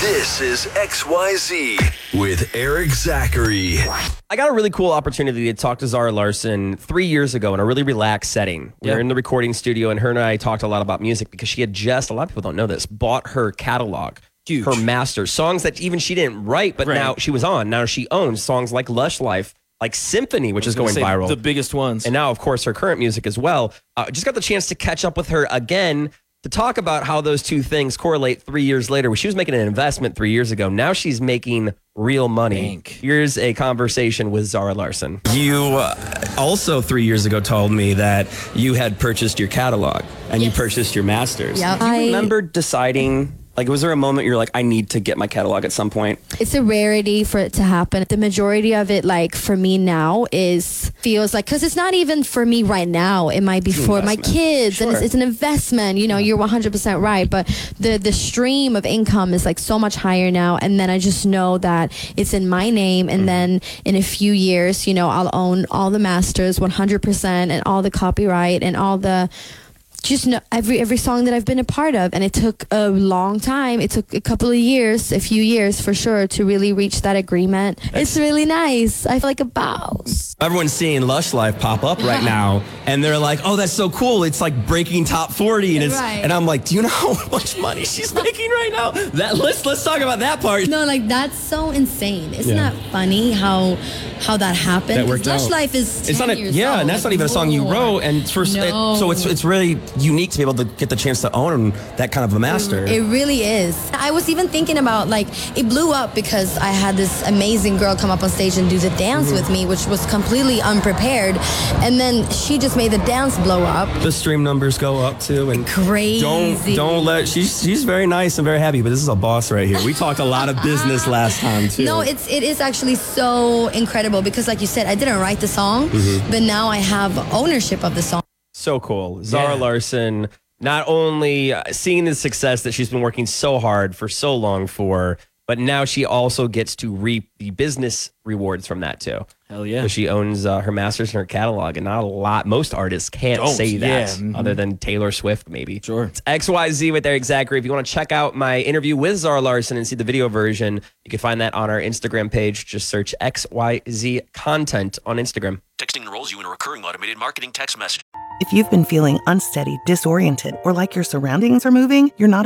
This is XYZ with Eric Zachary. I got a really cool opportunity to talk to Zara Larsson 3 years ago in a really relaxed setting. We were in the recording studio, and her and I talked a lot about music because she had just, a lot of people don't know this, bought her catalog. Huge. Her masters, songs that even she didn't write, but now she was on. Now she owns songs like Lush Life, like Symphony, which is going viral. The biggest ones. And now, of course, her current music as well. Just got the chance to catch up with her again to talk about how those two things correlate 3 years later. She was making an investment 3 years ago. Now she's making real money. Here's a conversation with Zara Larsson. You also 3 years ago told me that you had purchased your catalog and you purchased your masters. Yep. Do you remember deciding, like, was there a moment you're like, I need to get my catalog at some point? It's a rarity for it to happen. The majority of it, like, for me now feels like, because it's not even for me right now. It might be for my kids, and it's an investment. You know, you're 100% right. But the stream of income is like so much higher now. And then I just know that it's in my name. And then in a few years, you know, I'll own all the masters 100% and all the copyright and all the, just know every song that I've been a part of. And it took a long time. It took a couple of years, a few years for sure, to really reach that agreement. It's really nice. I feel like a boss. Everyone's seeing Lush Life pop up right now, and they're like, oh, that's so cool. It's like breaking top 40. And and I'm like, do you know how much money she's making right now? Let's talk about that part. No, like, that's so insane. Isn't that funny how that happened? That worked Lush out. Life is 10 not years yeah, old. and that's not even a song you wrote. And so it's really unique to be able to get the chance to own that kind of a master. It really is. I was even thinking about, like, it blew up because I had this amazing girl come up on stage and do the dance with me, which was completely unprepared. And then she just made the dance blow up. The stream numbers go up too, and Crazy. Don't let she's very nice and very happy, but this is a boss right here. We talked a lot of business last time too. No, it is actually so incredible because, like you said, I didn't write the song, but now I have ownership of the song. So cool. Zara Larsson, not only seeing the success that she's been working so hard for so long for, but now she also gets to reap the business rewards from that too. Hell yeah. So she owns her masters in her catalog, and not a lot, most artists can't say that other than Taylor Swift maybe. Sure. It's XYZ with Eric Zachary. If you want to check out my interview with Zara Larsson and see the video version, you can find that on our Instagram page. Just search XYZ content on Instagram. Texting enrolls you in a recurring automated marketing text message. If you've been feeling unsteady, disoriented, or like your surroundings are moving, you're not